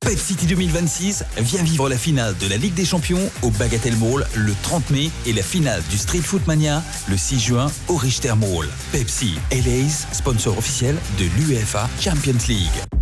Pep City 2026, viens vivre la finale de la Ligue des Champions au Bagatelle Mall le 30 mai et la finale du Street Foot Mania le 6 juin au Richter Mall. Pepsi, LA's, sponsor officiel de l'UEFA Champions League.